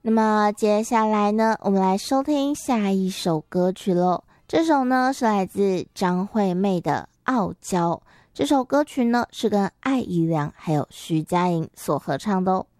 那么接下来呢，我们来收听下一首歌曲咯。这首呢是来自张惠妹的《傲娇》，这首歌曲呢是跟艾怡良还有徐佳莹所合唱的哦。